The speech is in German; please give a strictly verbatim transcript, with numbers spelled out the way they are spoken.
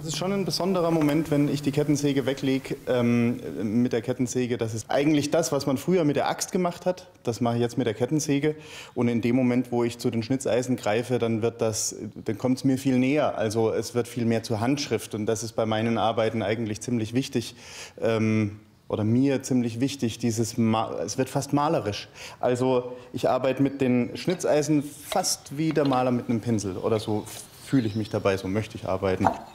Das ist schon ein besonderer Moment, wenn ich die Kettensäge weglege ähm, mit der Kettensäge. Das ist eigentlich das, was man früher mit der Axt gemacht hat. Das mache ich jetzt mit der Kettensäge. Und in dem Moment, wo ich zu den Schnitzeisen greife, dann wird das, dann kommt es mir viel näher. Also es wird viel mehr zur Handschrift. Und das ist bei meinen Arbeiten eigentlich ziemlich wichtig. Ähm, oder mir ziemlich wichtig, dieses Ma es wird fast malerisch. Also ich arbeite mit den Schnitzeisen fast wie der Maler mit einem Pinsel oder so fühle ich mich dabei, so möchte ich arbeiten.